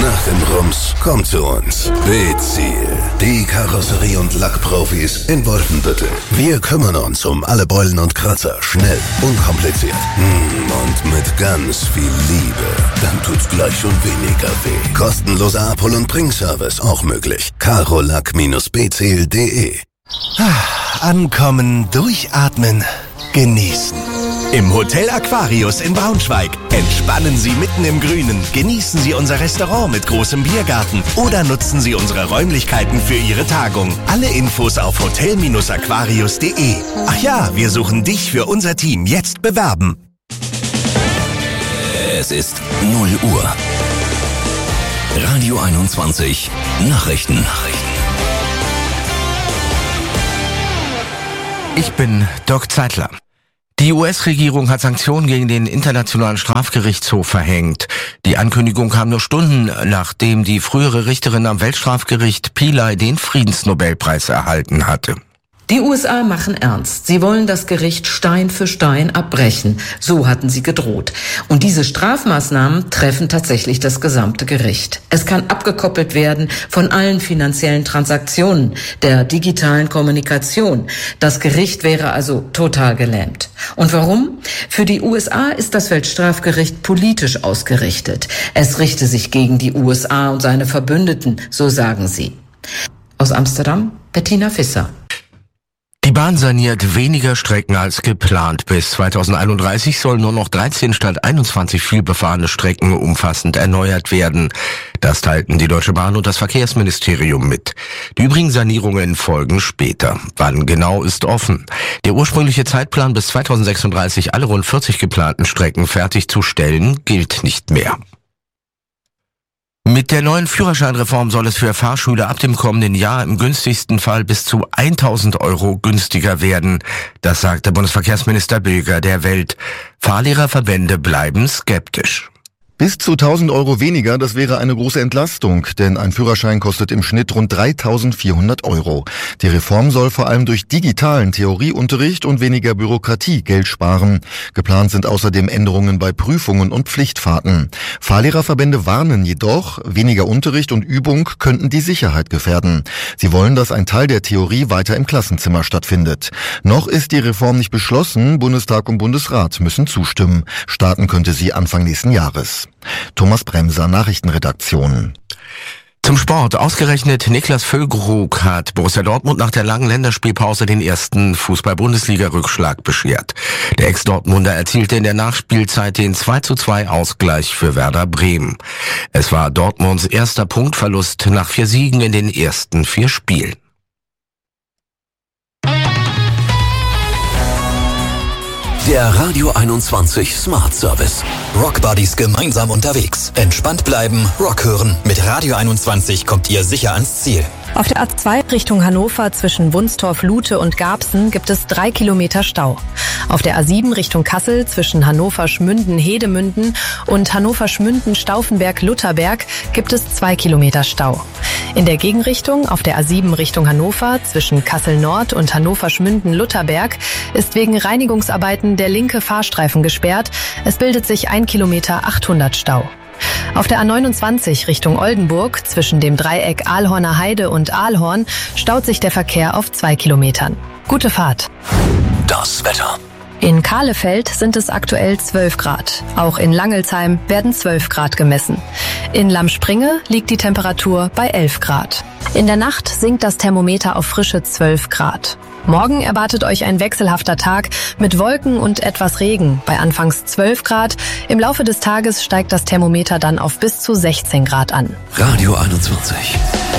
Nach dem Rums kommt zu uns. Beziel, die Karosserie- und Lackprofis in Wolfenbüttel. Wir kümmern uns um alle Beulen und Kratzer, schnell, unkompliziert und mit ganz viel Liebe. Dann tut's gleich schon weniger weh. Kostenloser Abhol- und Bringservice auch möglich. karolack-beziel.de. Ankommen, durchatmen, genießen. Im Hotel Aquarius in Braunschweig. Entspannen Sie mitten im Grünen. Genießen Sie unser Restaurant mit großem Biergarten oder nutzen Sie unsere Räumlichkeiten für Ihre Tagung. Alle Infos auf hotel-aquarius.de. Ach ja, wir suchen dich für unser Team. Jetzt bewerben. Es ist 0 Uhr. Radio 21 Nachrichten. Ich bin Doc Zeitler. Die US-Regierung hat Sanktionen gegen den Internationalen Strafgerichtshof verhängt. Die Ankündigung kam nur Stunden, nachdem die frühere Richterin am Weltstrafgericht Pillay den Friedensnobelpreis erhalten hatte. Die USA machen ernst. Sie wollen das Gericht Stein für Stein abbrechen. So hatten sie gedroht. Und diese Strafmaßnahmen treffen tatsächlich das gesamte Gericht. Es kann abgekoppelt werden von allen finanziellen Transaktionen, der digitalen Kommunikation. Das Gericht wäre also total gelähmt. Und warum? Für die USA ist das Weltstrafgericht politisch ausgerichtet. Es richte sich gegen die USA und seine Verbündeten, so sagen sie. Aus Amsterdam, Bettina Visser. Die Bahn saniert weniger Strecken als geplant. Bis 2031 sollen nur noch 13 statt 21 vielbefahrene Strecken umfassend erneuert werden. Das teilten die Deutsche Bahn und das Verkehrsministerium mit. Die übrigen Sanierungen folgen später. Wann genau ist offen. Der ursprüngliche Zeitplan, bis 2036 alle rund 40 geplanten Strecken fertigzustellen, gilt nicht mehr. Mit der neuen Führerscheinreform soll es für Fahrschüler ab dem kommenden Jahr im günstigsten Fall bis zu 1.000 € günstiger werden. Das sagte Bundesverkehrsminister Bilger der Welt. Fahrlehrerverbände bleiben skeptisch. Bis zu 1.000 € weniger, das wäre eine große Entlastung, denn ein Führerschein kostet im Schnitt rund 3.400 €. Die Reform soll vor allem durch digitalen Theorieunterricht und weniger Bürokratie Geld sparen. Geplant sind außerdem Änderungen bei Prüfungen und Pflichtfahrten. Fahrlehrerverbände warnen jedoch, weniger Unterricht und Übung könnten die Sicherheit gefährden. Sie wollen, dass ein Teil der Theorie weiter im Klassenzimmer stattfindet. Noch ist die Reform nicht beschlossen, Bundestag und Bundesrat müssen zustimmen. Starten könnte sie Anfang nächsten Jahres. Thomas Bremser, Nachrichtenredaktion. Zum Sport. Ausgerechnet Niklas Füllkrug hat Borussia Dortmund nach der langen Länderspielpause den ersten Fußball-Bundesliga-Rückschlag beschert. Der Ex-Dortmunder erzielte in der Nachspielzeit den 2:2 Ausgleich für Werder Bremen. Es war Dortmunds erster Punktverlust nach 4 Siegen in den ersten 4 Spielen. Der Radio 21 Smart Service. Rock Buddies gemeinsam unterwegs. Entspannt bleiben, Rock hören. Mit Radio 21 kommt ihr sicher ans Ziel. Auf der A2 Richtung Hannover zwischen Wunstorf, Lute und Garbsen gibt es 3 Kilometer Stau. Auf der A7 Richtung Kassel zwischen Hannover-Schmünden, Hedemünden und Hannover-Schmünden, Stauffenberg, Lutherberg gibt es 2 Kilometer Stau. In der Gegenrichtung auf der A7 Richtung Hannover zwischen Kassel Nord und Hannover-Schmünden, Lutherberg ist wegen Reinigungsarbeiten der linke Fahrstreifen gesperrt. Es bildet sich 1 Kilometer 800 Stau. Auf der A29 Richtung Oldenburg zwischen dem Dreieck Aalhorner Heide und Aalhorn staut sich der Verkehr auf 2 Kilometern. Gute Fahrt. Das Wetter. In Kahlefeld sind es aktuell 12 Grad. Auch in Langelsheim werden 12 Grad gemessen. In Lammspringe liegt die Temperatur bei 11 Grad. In der Nacht sinkt das Thermometer auf frische 12 Grad. Morgen erwartet euch ein wechselhafter Tag mit Wolken und etwas Regen bei anfangs 12 Grad. Im Laufe des Tages steigt das Thermometer dann auf bis zu 16 Grad an. Radio 21.